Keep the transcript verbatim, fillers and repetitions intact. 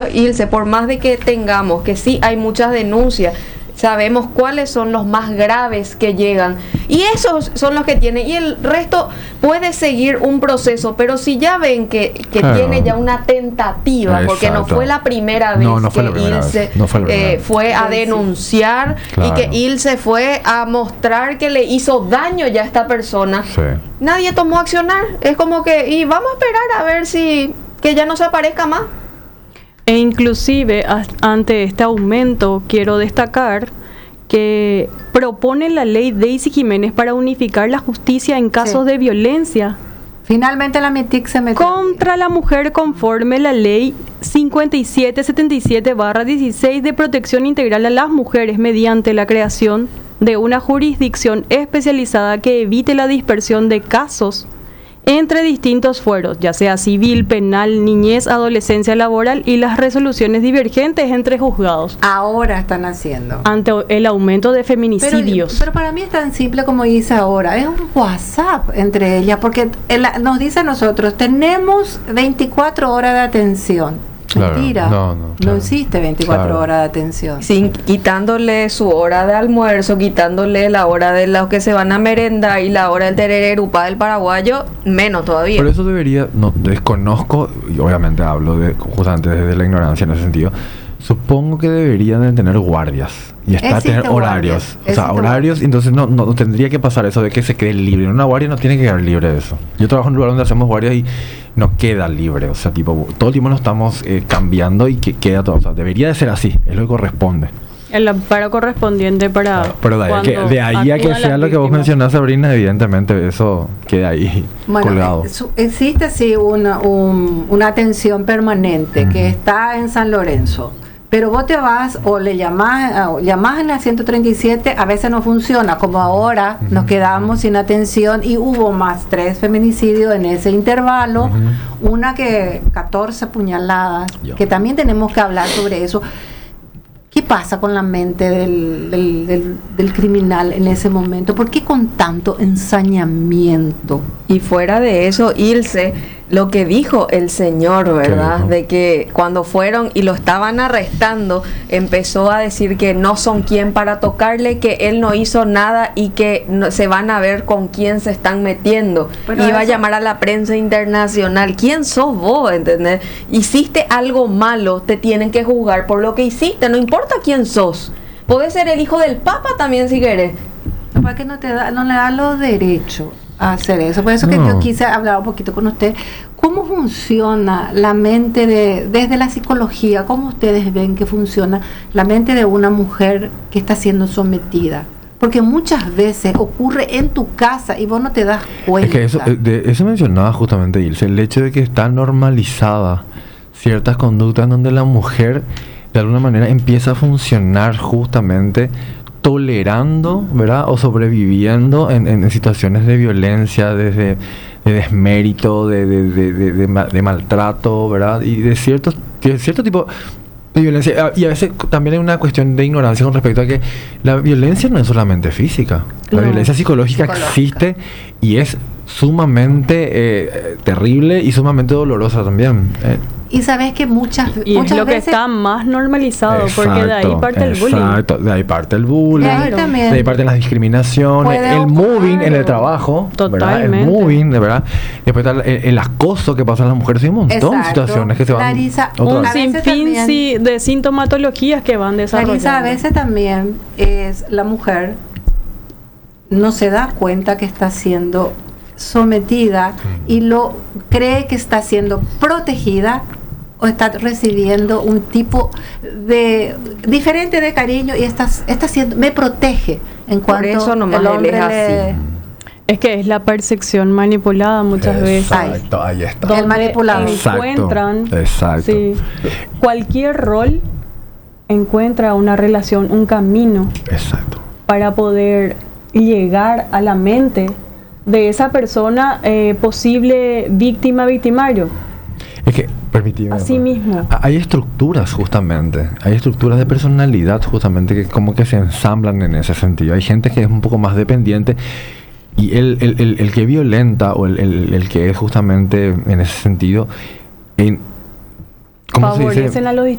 Ilse, por más de que tengamos, que sí hay muchas denuncias, sabemos cuáles son los más graves que llegan y esos son los que tienen, y el resto puede seguir un proceso, pero si ya ven que, que claro. tiene ya una tentativa, porque Exacto. no fue la primera vez no, no fue que la primera Ilse vez. No fue, la primera eh, vez. fue a denunciar, claro. y que Ilse fue a mostrar que le hizo daño ya a esta persona, sí. nadie tomó accionar, es como que, y vamos a esperar a ver si, que ya no se aparezca más. E inclusive a, ante este aumento quiero destacar que propone la ley Daisy Jiménez para unificar la justicia en casos Sí. de violencia Finalmente la MITIC se metió contra la mujer conforme la ley cincuenta y siete setenta y siete barra dieciséis de protección integral a las mujeres mediante la creación de una jurisdicción especializada que evite la dispersión de casos entre distintos fueros, ya sea civil, penal, niñez, adolescencia, laboral, y las resoluciones divergentes entre juzgados ahora están haciendo. ante el aumento de Pero, feminicidios. pero para mí es tan simple como dice ahora, es un WhatsApp entre ellas, porque el- nos dice a nosotros, tenemos veinticuatro horas de atención. Claro, Mentira, no, no, claro. existe veinticuatro Claro. horas de atención. Sin, quitándole su hora de almuerzo, quitándole la hora de los que se van a merendar y la hora del terererupá del paraguayo, menos todavía. Por eso debería, no desconozco, y obviamente hablo de, justamente desde la ignorancia en ese sentido, supongo que deberían de tener guardias y está Existe tener horarios. guardias, O sea, existe horarios, entonces no, no, no tendría que pasar eso de que se quede libre. En una guardia no tiene que quedar libre de eso. Yo trabajo en un lugar donde hacemos guardias y no queda libre. O sea, tipo, todo el tiempo nos estamos eh, cambiando y que queda todo. O sea, debería de ser así, es lo que corresponde. El amparo correspondiente para Claro, pero de ahí, a que, cuando de ahí a que actúan sea las lo que vos víctimas. mencionás, Sabrina, evidentemente eso queda ahí Bueno, colgado. eh, su- existe sí una, un- una atención permanente Ujú. que está en San Lorenzo, pero vos te vas o le llamás, o llamás en la ciento treinta y siete, a veces no funciona, como ahora Ujú. nos quedamos sin atención y hubo más tres feminicidios en ese intervalo, Ujú. una que catorce puñaladas, Ya. que también tenemos que hablar sobre eso. ¿Qué pasa con la mente del, del, del- del criminal en ese momento? ¿Por qué con tanto ensañamiento? Y fuera de eso, Ilse, lo que dijo el señor, ¿verdad? dijo? De que cuando fueron y lo estaban arrestando, empezó a decir que no son quien para tocarle, que él no hizo nada y que no, se van a ver con quién se están metiendo. Pero Iba a eso- llamar a la prensa internacional. ¿Quién sos vos? ¿Entendés? Hiciste algo malo, te tienen que juzgar por lo que hiciste, no importa quién sos. Podés ser el hijo del Papa también si querés. ¿Por qué no te da, no le da los derechos a hacer eso? Por eso que No. yo quise hablar un poquito con usted. ¿Cómo funciona la mente de, desde la psicología? ¿Cómo ustedes ven que funciona la mente de una mujer que está siendo sometida? Porque muchas veces ocurre en tu casa y vos no te das cuenta. Es que eso, eh, de, eso mencionaba justamente Ilse, el hecho de que está normalizada ciertas conductas en donde la mujer de alguna manera empieza a funcionar justamente tolerando, ¿verdad? O sobreviviendo en, en situaciones de violencia, desde de desmérito, de, de, de, de, de ma- de maltrato, ¿verdad? Y de ciertos, de cierto tipo de violencia. Ah, Y a veces también hay una cuestión de ignorancia con respecto a que la violencia no es solamente física. La No. violencia psicológica, Psicológica. existe y es sumamente eh, terrible y sumamente dolorosa también. Eh, Y sabes que muchas, Y es muchas lo que veces... está más normalizado, porque de ahí exacto, parte el bullying. Exacto, de ahí parte el bullying, De ahí también. de ahí parten las discriminaciones, Puede el ocurrir. moving en el trabajo, ¿verdad? El Totalmente. moving, de verdad. Después está el, el acoso que pasa en las mujeres, hay un montón de Exacto. situaciones que se van. Larisa, otra Un vez. A veces sinfín también- sí, de sintomatologías que van desarrollando. Larisa, a veces también es la mujer no se da cuenta que está siendo sometida y lo cree que está siendo protegida o está recibiendo un tipo de diferente de cariño y está, está siendo me protege en Por cuanto eso nomás el él hombre es le- así. Es que es la percepción manipulada muchas veces. Exacto, ahí está. El manipulado. Exacto, Encuentran exacto. sí, cualquier rol encuentra una relación, un camino Exacto. para poder llegar a la mente de esa persona eh, posible víctima, victimario. Es que, permíteme. Así mismo. Ah, Hay estructuras justamente, hay estructuras de personalidad justamente que como que se ensamblan en ese sentido. Hay gente que es un poco más dependiente y el, el, el, el que violenta o el, el, el que es justamente en ese sentido, en, ¿cómo se dice? Favorecen a los